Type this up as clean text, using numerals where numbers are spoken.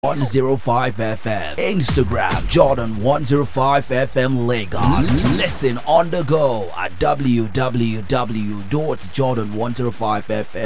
105 FM. Instagram Jordan 105 FM Lagos. Listen on the go at www.jordan105fm.